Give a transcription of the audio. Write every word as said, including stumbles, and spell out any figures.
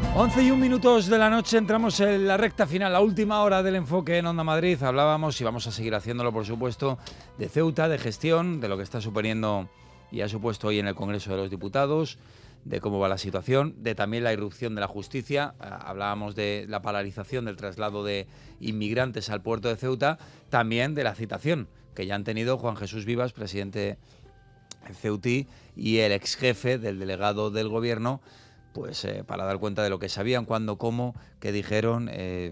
once y un minutos de la noche, entramos en la recta final, la última hora del enfoque en Onda Madrid. Hablábamos, y vamos a seguir haciéndolo por supuesto, de Ceuta, de gestión, de lo que está suponiendo y ha supuesto hoy en el Congreso de los Diputados, de cómo va la situación, de también la irrupción de la justicia. Hablábamos de la paralización del traslado de inmigrantes al puerto de Ceuta, también de la citación que ya han tenido Juan Jesús Vivas, presidente ceutí, y el ex jefe del delegado del gobierno, pues eh, para dar cuenta de lo que sabían, cuándo, cómo, qué dijeron, eh,